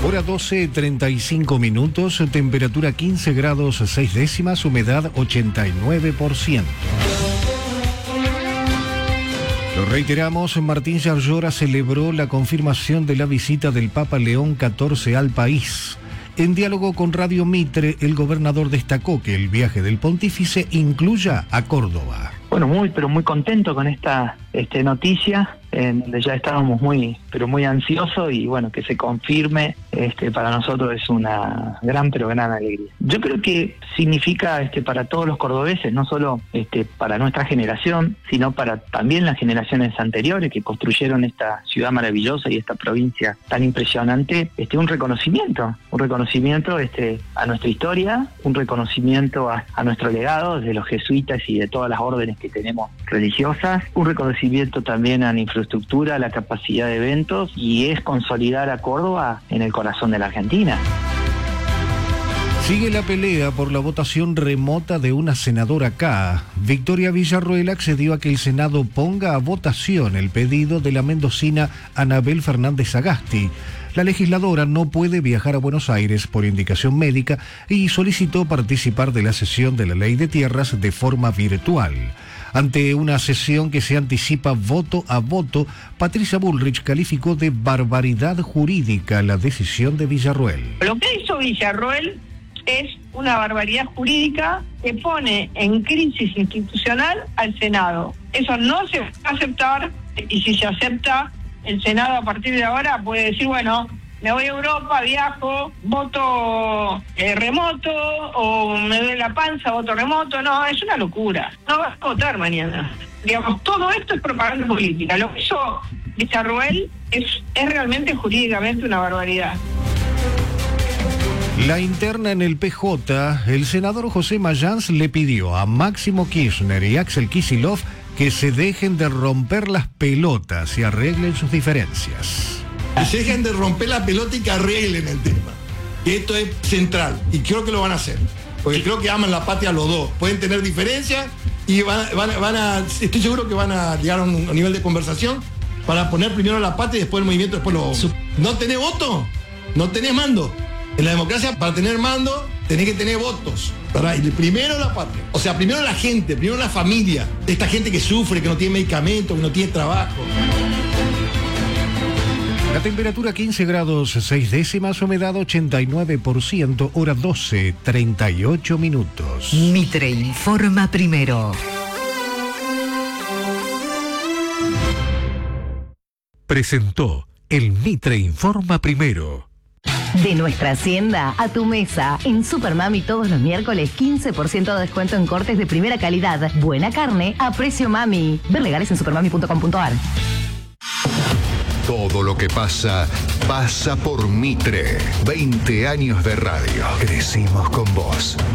Hora 12:35 minutos, temperatura 15 grados 6 décimas, humedad 89%. Lo reiteramos, Martín Yarlora celebró la confirmación de la visita del Papa León XIV al país. En diálogo con Radio Mitre, el gobernador destacó que el viaje del pontífice incluya a Córdoba. Bueno, pero muy contento con esta noticia, en donde ya estábamos muy ansiosos, y bueno, que se confirme, para nosotros es una gran alegría. Yo creo que significa para todos los cordobeses, no solo para nuestra generación, sino para también las generaciones anteriores que construyeron esta ciudad maravillosa y esta provincia tan impresionante, un reconocimiento a nuestra historia, un reconocimiento a nuestro legado de los jesuitas y de todas las órdenes que tenemos religiosas, un reconocimiento también a la infraestructura, a la capacidad de eventos, y es consolidar a Córdoba en el corazón de la Argentina. Sigue la pelea por la votación remota de una senadora acá. Victoria Villarroel accedió a que el Senado ponga a votación el pedido de la mendocina Anabel Fernández Sagasti. La legisladora no puede viajar a Buenos Aires por indicación médica y solicitó participar de la sesión de la Ley de Tierras de forma virtual. Ante una sesión que se anticipa voto a voto, Patricia Bullrich calificó de barbaridad jurídica la decisión de Villarroel. Lo que hizo Villarroel es una barbaridad jurídica que pone en crisis institucional al Senado. Eso no se va a aceptar, y si se acepta, el Senado a partir de ahora puede decir, bueno, me voy a Europa, viajo, voto remoto, o me duele la panza, voto remoto. No, es una locura. No vas a votar mañana. Digamos, todo esto es propaganda política. Lo que hizo Villarroel es realmente jurídicamente una barbaridad. La interna en el PJ, el senador José Mayans le pidió a Máximo Kirchner y Axel Kicillof que se dejen de romper las pelotas y arreglen sus diferencias. Que se dejen de romper la pelota y que arreglen el tema. Que esto es central, y creo que lo van a hacer. Porque creo que aman la patria los dos. Pueden tener diferencias y estoy seguro que van a llegar a un nivel de conversación para poner primero la patria y después el movimiento, después lo... ¿No tenés voto? No tenés mando. En la democracia, para tener mando, tenés que tener votos, ¿verdad? Y primero la patria. O sea, primero la gente, primero la familia. Esta gente que sufre, que no tiene medicamentos, que no tiene trabajo. La temperatura 15 grados 6 décimas, humedad 89%, hora 12:38 minutos. Mitre informa primero. Presentó el Mitre informa primero. De nuestra hacienda a tu mesa. En Supermami todos los miércoles 15% de descuento en cortes de primera calidad. Buena carne a precio mami. Ver legales en supermami.com.ar. Todo lo que pasa, pasa por Mitre. 20 años de radio. Crecimos con vos.